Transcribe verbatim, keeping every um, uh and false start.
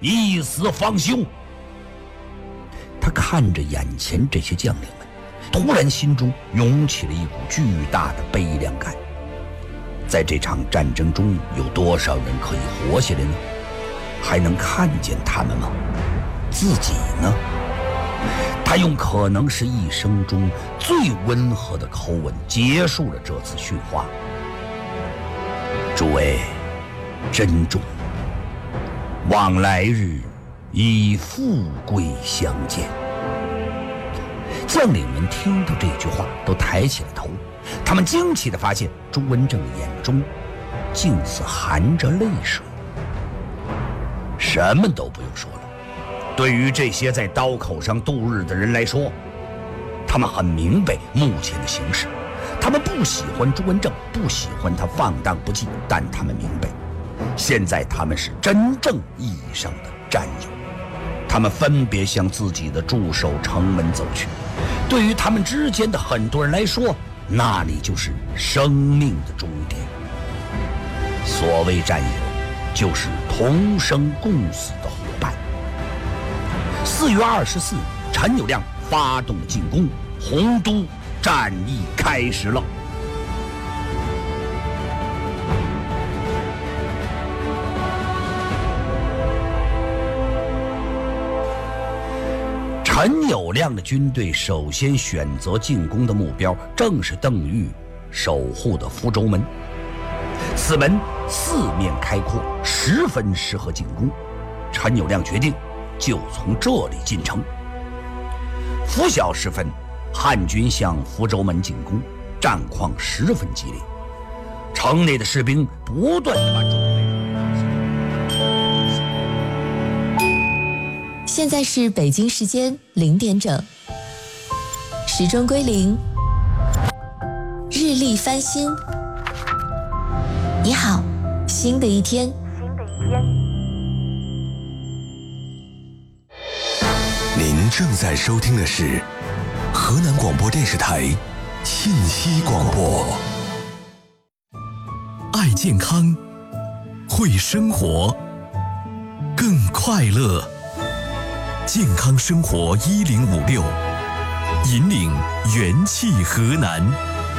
以死方休。他看着眼前这些将领们，突然心中涌起了一股巨大的悲凉感。在这场战争中，有多少人可以活下来呢？还能看见他们吗？自己呢？他用可能是一生中最温和的口吻结束了这次训话。诸位，珍重，望来日以富贵相见。将领们听到这句话都抬起了头，他们惊奇地发现朱文正眼中竟似含着泪水。什么都不用说了，对于这些在刀口上度日的人来说，他们很明白目前的形势。他们不喜欢朱文正，不喜欢他放荡不羁，但他们明白，现在他们是真正意义上的战友。他们分别向自己的驻守城门走去，对于他们之间的很多人来说，那里就是生命的终点。所谓战友，就是同生共死的伙伴。四月二十四日，陈友谅发动了进攻，洪都战役开始了。陈友谅的军队首先选择进攻的目标，正是邓禹守护的福州门。此门四面开阔，十分适合进攻。陈友谅决定就从这里进城。拂晓时分，汉军向福州门进攻，战况十分激烈。城内的士兵不断地把准备。 现在是北京时间零点整，时钟归零，日历翻新。你好，新的一天。新的一天。 您正在收听的是河南广播电视台信息广播。爱健康，会生活，更快乐。健康生活一零五六，引领元气河南。